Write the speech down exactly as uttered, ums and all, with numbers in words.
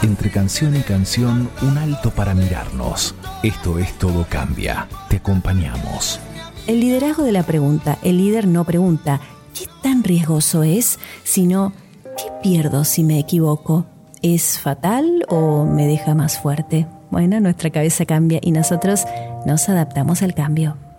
Entre canción y canción, un alto para mirarnos. Esto es Todo Cambia. Te acompañamos. El liderazgo de la pregunta. El líder no pregunta ¿qué tan riesgoso es? Sino ¿qué pierdo si me equivoco? ¿Es fatal o me deja más fuerte? Bueno, nuestra cabeza cambia y nosotros nos adaptamos al cambio.